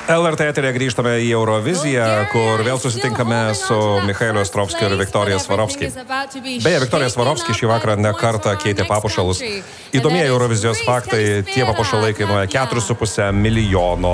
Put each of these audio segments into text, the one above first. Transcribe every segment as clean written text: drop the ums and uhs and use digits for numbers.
LRT eteryje grįžtame į Euroviziją, kur vėl susitinkame su Michaeliu Ostrovskiu ir Viktorija Svarovski. Beje, Viktorija Svarovski šį vakarą ne kartą keitė papuošalus. Įdomieji Eurovizijos faktai, tie papuošalai kainuoja $4,5 milijono.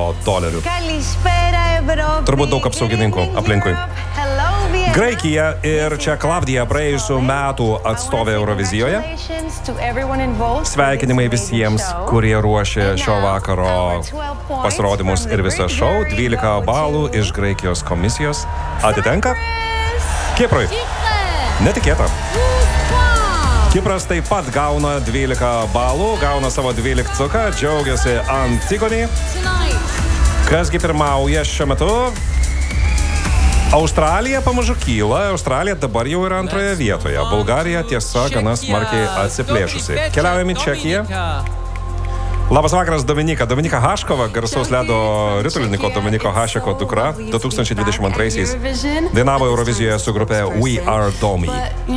Turbūt daug apsaugininkų aplinkui. Graikija ir čia Klavdija praėjusių metų atstovė Eurovizijoje. Sveikinimai visiems, kurie ruošė šio vakaro pasirodymus ir visą šou. 12 balų iš Graikijos komisijos atitenka Kiprui. Netikėta. Kipras taip pat gauna 12 balų, gauna savo 12-cuką, džiaugiasi Antigonė. Kasgi pirmauja šiuo metu? Australija pamažu kyla, Australija dabar jau yra antroje vietoje. Bulgarija tiesa gana smarkiai atsiplėšusi. Keliaujame į Čekiją. Labas vakaras, Dominika. Dominika Haškova, garsaus ledo ritulininko Dominiko Hašeko dukra, 2022-aisiais dainavo Eurovizijoje su grupė We Are Domi.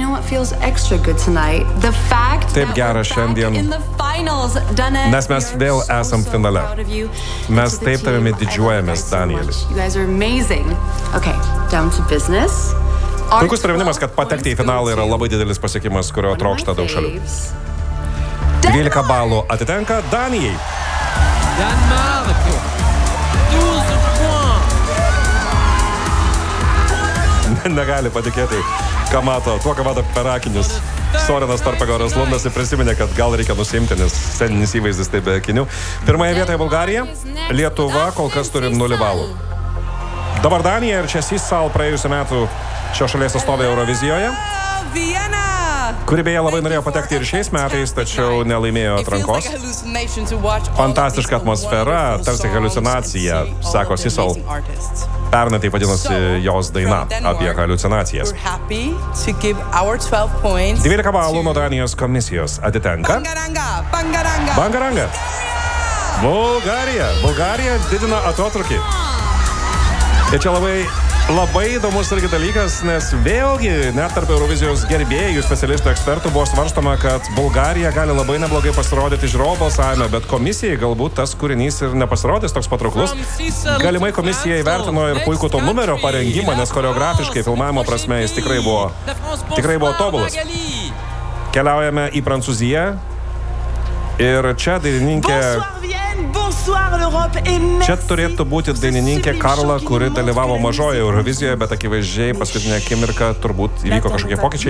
Taip gera šiandien, nes mes vėl esam finale. Mes taip tavimi didžiuojamės, Danielis. Puikus priminimas, kad patekti į finalą yra labai didelis pasiekimas, kurio trokšta daug šalių. 12 balų atitenka Danijai. Negali patikėti, ką mato, tuo, ką mato per akinius. Sorinas Tarpagoras Lundas ir prisiminė, kad gal reikia nusimti, nes sceninis įvaizdis tai be akinių. Pirmoje vietoje Bulgarija, Lietuva, kol kas turim 0 balų. Dabar Danija ir čia Sissal praėjusiu metu šios šalies atstovė Eurovizijoje, kuri beje labai norėjo patekti ir šiais metais, tačiau nelaimėjo atrankos. Fantastiška atmosfera, tarsi haliucinacija, sako Sissal. Pernai tai vadinosi jos daina apie haliucinacijas. 12 balų nuo Danijos komisijos atitenka Bangaranga. Bulgarija didina atotrūkį. Ir čia labai įdomus irgi dalykas, nes vėlgi net tarp Eurovizijos gerbėjų, specialistų, ekspertų buvo svarstoma, kad Bulgarija gali labai neblogai pasirodyti žiūrovų balsavime, bet komisijai galbūt tas kūrinys ir nepasirodys toks patrauklus. Galimai komisija įvertino ir puikų to numerio parengimą, nes choreografiškai filmavimo prasme jis tikrai buvo tobulas. Keliaujame į Prancūziją ir čia dainininkė... Čia turėtų būti dainininkė Karla, kuri dalyvavo mažoje Eurovizijoje, bet akivaizdžiai paskutinę akimirką turbūt įvyko kažkokie pokyčiai.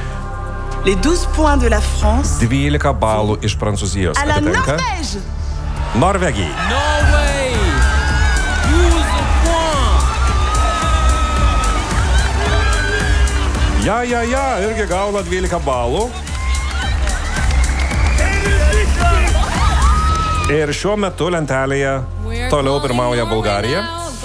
12 balų iš Prancūzijos atitenka Norvegijai. Irgi gauna 12 balų. Ir šiuo metu lentelėje toliau pirmauja Bulgarija.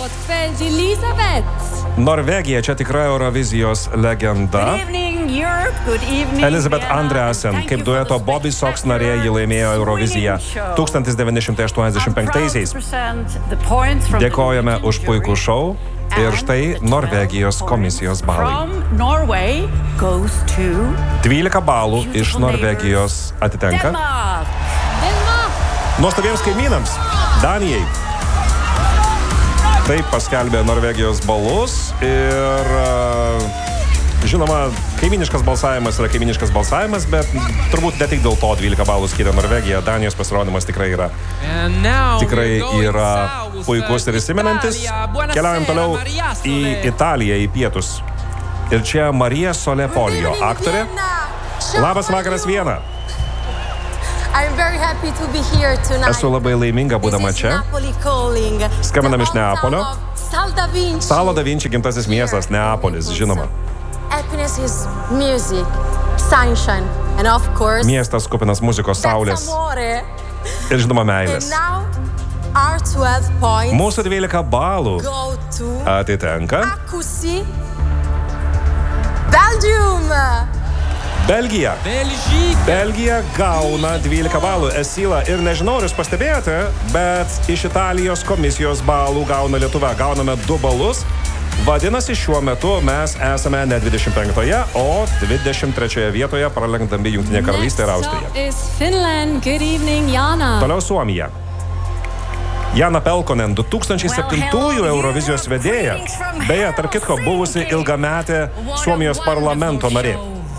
Norvegija čia tikra Eurovizijos legenda. Elizabeth Andreasen, kaip dueto Bobby Sox narė, ji laimėjo Euroviziją 1985-aisiais. Dėkojame už puikų šou ir štai Norvegijos komisijos balai. 12 balų iš Norvegijos atitenka nuostabiems kaimynams, Danijai. Taip paskelbė Norvegijos balus ir, žinoma, kaimyniškas balsavimas yra kaimyniškas balsavimas, bet turbūt ne tik dėl to 12 balų skiria Norvegija. Danijos pasirodymas tikrai yra puikus ir įsimenantis. Keliaujam toliau į Italiją, į pietus. Ir čia Marija Solepolio, aktorė. Labas vakaras, Viena. Esu labai laiminga būdama čia. Skambinam iš Neapolio. Salo da Vinci gimtasis miestas, Neapolis, žinoma. Miestas kupinas muzikos, saulės ir, žinoma, meilės. Mūsų 12 balų atitenka Belgija gauna 12 balų. Esila, ir nežinau, ar jūs pastebėjote, bet iš Italijos komisijos balų gauna Lietuva. Gauname 2 balus. Vadinasi, šiuo metu mes esame ne 25-oje, o 23-oje vietoje, pralenkdami Jungtinę Karalystę ir Austriją. Toliau Suomija. Jana Pelkonen, 2007 Eurovizijos vedėja. Beje, tarp kitko, buvusi ilgametė Suomijos parlamento narė.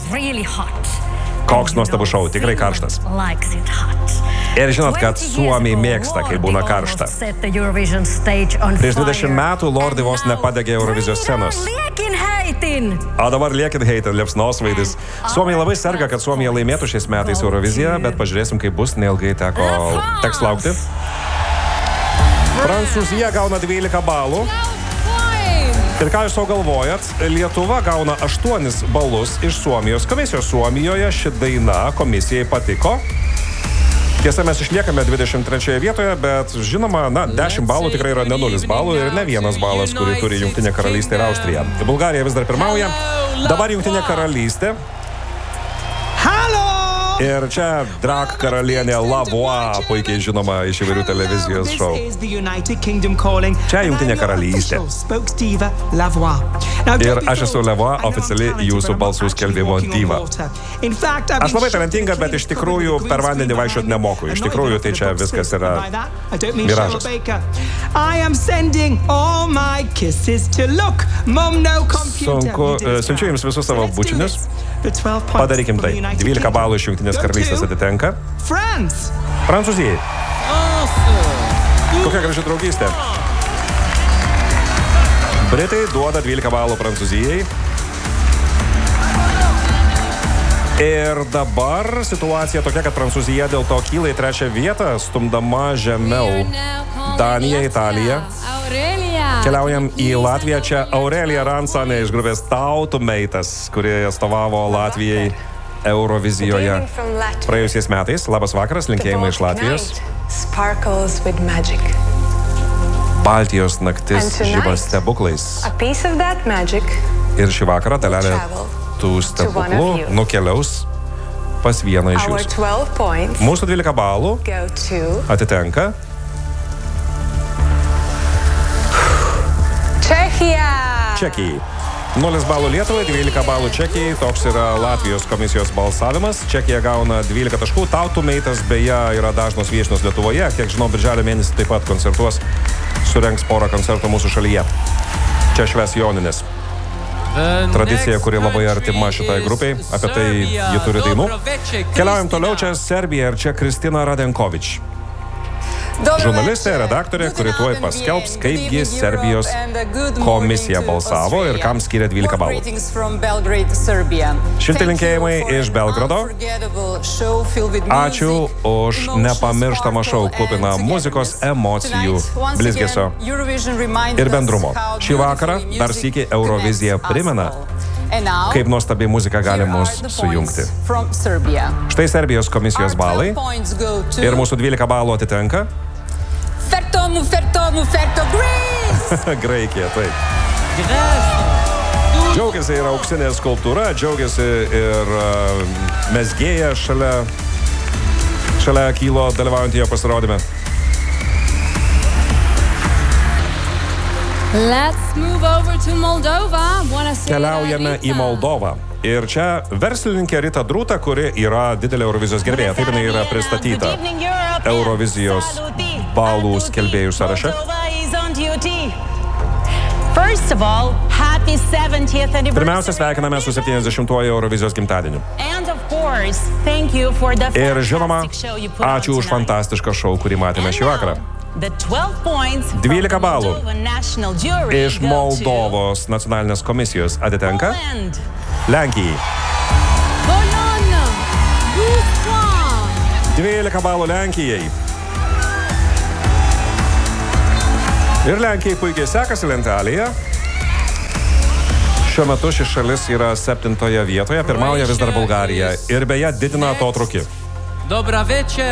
Koks nuostabus šou, tikrai karštas. Ir žinot, kad Suomiai mėgsta, kai būna karšta. Prieš 20 metų Lordi vos nepadegė Eurovizijos scenos. O dabar liekit heitin, liepsnosvaidis. Suomiai labai serga, kad Suomija laimėtų šiais metais Euroviziją, bet pažiūrėsim, kaip bus, neilgai teks laukti. Prancūzija gauna 12 balų. Ir ką jūs savo galvojat, Lietuva gauna 8 balus iš Suomijos komisijos. Suomijoje ši daina komisijai patiko. Tiesa, mes išliekame 23 vietoje, bet žinoma, 10 balų tikrai yra ne 0 balų ir ne 1 balas, kurį turi Jungtinė karalystė ir Austrija. Bulgarija vis dar pirmauja. Dabar Jungtinė karalystė. Ir čia drag karalienė Lavoie, puikiai žinoma iš įvairių televizijos šou. Čia Jungtinė karalystė. Ir aš esu Lavoie, oficiali jūsų balsų skelbimo diva. Aš labai talentinga, bet iš tikrųjų per vandenį vaikščiot nemoku. Iš tikrųjų tai čia viskas yra miražas. Siunčiu jums visus savo bučinius. Padarykim tai. 12 balų iš Jungtinės karalystės atitenka Prancūzijai. Kokia graži draugystė. Britai duoda 12 balų Prancūzijai. Ir dabar situacija tokia, kad Prancūzija dėl to kyla į 3 vietą, stumdama žemiau Daniją, Italiją. Keliaujam į Latviją. Čia Aurelija Ransanė iš grupės Tautumeitas, kurie atstovavo Latvijai Eurovizijoje praėjusiais metais. Labas vakaras, linkėjimai iš Latvijos. Baltijos naktis žiba stebuklais. Ir šį vakarą dalelė tų stebuklų nukeliaus pas vieną iš jūsų. Mūsų 12 balų atitenka Čekijai. 0 balų Lietuvai, 12 balų Čekijai. Toks yra Latvijos komisijos balsavimas. Čekija gauna 12 taškų. Tautumeitas beje yra dažnos viešnios Lietuvoje. Kiek žinau, birželio mėnesį taip pat koncertuos. Surengs porą koncertų mūsų šalyje. Čia švęs Joninės. Tradicija, kuri labai artima šitai grupiai. Apie tai ji turi dainų. Keliaujam toliau. Čia Serbija ir čia Kristina Radenkovič. Žurnalistė, redaktorė, kuri tuoj paskelbs, kaipgi Serbijos komisija balsavo ir kam skiria 12 balų. Šilti linkėjimai iš Belgrado. Ačiū už nepamirštamą šou kupiną muzikos, emocijų, blizgesio ir bendrumo. Šį vakarą dar sykį Eurovizija primena, kaip nuostabiai muzika gali mus sujungti. Štai Serbijos komisijos balai ir mūsų 12 balų atitenka Graikija, taip. Džiaugiasi ir auksinė skulptūra, džiaugiasi ir mezgėja šalia Kylo dalyvaujant jo pasirodyme. Keliaujame į Moldovą. Ir čia verslininkė Rita Drūta, kuri yra didelė Eurovizijos gerbėja. Taip jinai yra pristatyta Eurovizijos balų skelbėjų sąraše. Pirmiausia, sveikiname su 70-uoju Eurovizijos gimtadieniu. Ir žinoma, ačiū už fantastišką šou, kurį matėme šį vakarą. 12 balų iš Moldovos nacionalinės komisijos atitenka Lenkijai. 12 balų Lenkijai. Ir Lenkijai puikiai sekasi lentelėje. Šiuo metu ši šalis yra 7 vietoje, pirmauja vis dar Bulgarija. Ir beje, didina atotrūkį.